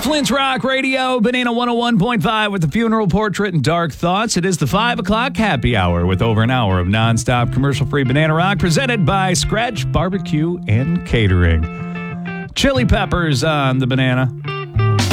Flint's Rock Radio, Banana 101.5 with the Funeral Portrait and Dark Thoughts. It is the 5 o'clock happy hour with over an hour of nonstop commercial-free Banana Rock presented by Scratch Barbecue and Catering. Chili Peppers on the Banana.